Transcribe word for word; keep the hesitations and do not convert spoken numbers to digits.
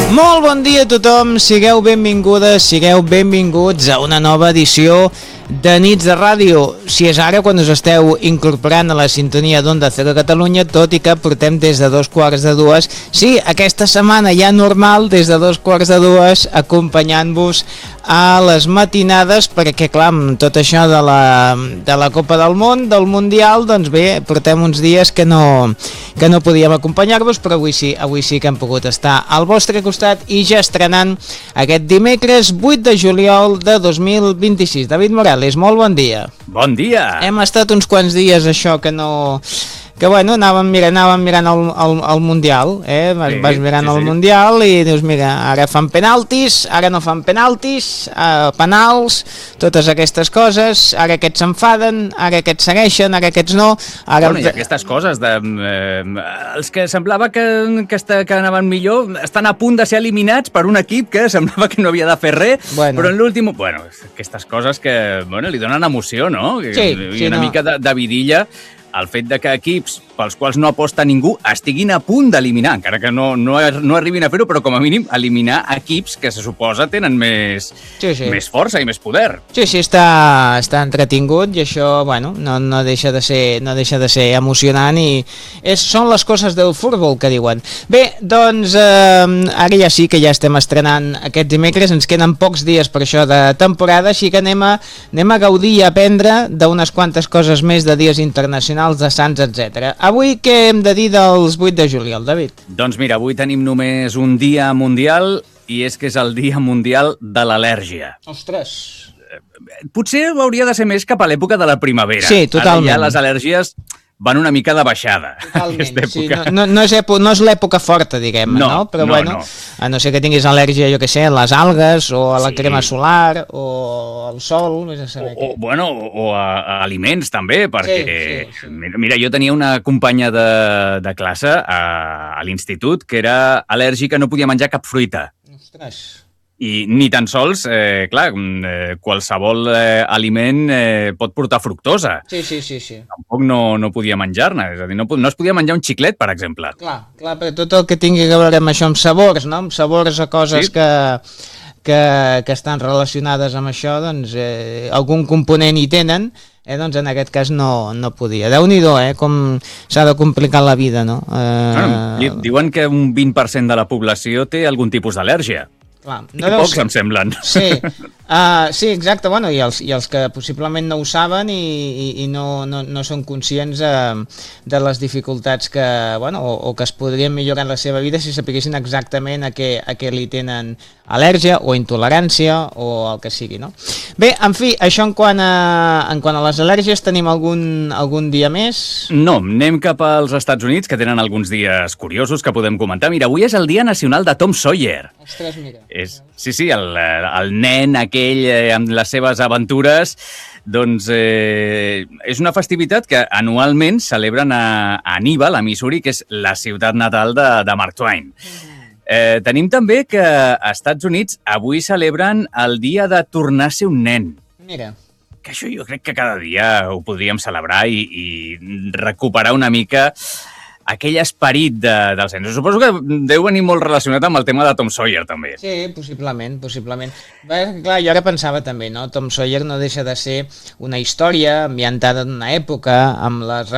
Molt bon dia a tothom, sigueu benvingudes, sigueu benvinguts a una nova edició de Nits de Ràdio. Si és ara quan us esteu incorporant a la sintonia d'Onda Cero Catalunya, tot i que portem des de dos quarts de dues, sí, aquesta setmana ja normal, des de dos quarts de dues, acompanyant-vos a les matinades, perquè clar, amb tot això de la, de la Copa del Món, del Mundial, doncs bé, portem uns dies que no, que no podíem acompanyar-vos, però avui sí, avui sí que hem pogut estar al vostre costat i ja estrenant aquest dimecres vuit de juliol de dos mil vint-i-sis. David Morales, molt bon dia. Bon dia. Hem estat uns quants dies això que no... que bueno, anàvem mirant, anàvem mirant el, el, el Mundial, eh? Vas, sí, vas mirant sí, el sí. Mundial i dius, mira, ara fan penaltis, ara no fan penaltis, eh, penals, totes aquestes coses, ara aquests s'enfaden, ara aquests segueixen, ara aquests no... Ara Bueno, i aquestes coses, de, eh, els que semblava que, que, esta, que anaven millor, estan a punt de ser eliminats per un equip que semblava que no havia de fer res, Bueno. però en l'últim... Bueno, aquestes coses que bueno, li donen emoció, no? Sí, I sí, una no. mica de, de vidilla. El fet de que equips pels quals no aposta ningú estiguin a punt d'eliminar, encara que no, no, no arribin a fer-ho, però com a mínim eliminar equips que se suposa tenen més, Sí, sí. més força i més poder. Sí, sí, està, està entretingut i això, bueno, no, no, deixa de ser, no deixa de ser emocionant i és, són les coses del futbol que diuen. Bé, doncs eh, ara ja sí que ja estem estrenant aquest dimecres, ens queden pocs dies per això de temporada, així que anem a, anem a gaudir i a aprendre d'unes quantes coses més de dies internacionals, de Sants, etcètera. Avui què hem de dir dels vuit de juliol, David? Doncs mira, avui tenim només un dia mundial i és que és el dia mundial de l'al·lèrgia. Ostres! Potser hauria de ser més cap a l'època de la primavera. Sí, totalment. Ara ja les al·lèrgies van una mica de baixada. Totalment, sí, no, no, no és, èpo, no és l'època forta, diguem, no, no? Però no, bueno, no. a no ser que tinguis al·lèrgia, jo què sé, a les algues, o a la Sí. crema solar, o al sol, vés a saber O, què. bueno, o a, a aliments també, perquè Sí, sí, sí. Mira, mira, jo tenia una companya de, de classe a, a l'institut que era al·lèrgica, no podia menjar cap fruita. Ostres. I ni tan sols, eh, clar, eh, qualsevol eh, aliment eh, pot portar fructosa. Sí, sí, sí, sí. Tampoc no, no podia menjar-ne, és a dir, no, po- no es podia menjar un xiclet, per exemple. Clar, clar, però tot el que tingui a veure amb això, amb sabors, no? Amb sabors a coses Sí. que, que, que estan relacionades amb això, doncs eh, algun component hi tenen, eh, doncs en aquest cas no, no podia. Déu-n'hi-do, eh, com s'ha de complicar la vida, no? Eh, Bueno, di- diuen que un vint per cent de la població té algun tipus d'al·lèrgia. clar, I que pocs em semblen. Sí, uh, sí, exacte, bueno, i els, i els que possiblement no ho saben i, i, i no, no, no són conscients uh, de les dificultats que, bueno, o, o que es podrien millorar en la seva vida si sapiguessin exactament a què, a què li tenen al·lèrgia o intolerància o el que sigui, no? Bé, en fi, això en quant a, en quant a les al·lèrgies, tenim algun, algun dia més? No, anem cap als Estats Units, que tenen alguns dies curiosos que podem comentar. Mira, avui és el Dia Nacional de Tom Sawyer. Ostres, mira. És, sí, sí, el, el nen aquell eh, amb les seves aventures, doncs eh, és una festivitat que anualment celebren a, a Anníbal, a Missouri, que és la ciutat natal de, de Mark Twain. Eh, tenim també que a Estats Units avui celebren el dia de tornar a ser un nen. Mira. Que això jo crec que cada dia ho podríem celebrar i, i recuperar una mica aquell esperit de, dels nens. Suposo que deu venir molt relacionat amb el tema de Tom Sawyer, també. Sí, possiblement, possiblement. Bé, clar, jo ara pensava també, no? Tom Sawyer no deixa de ser una història ambientada en una època amb les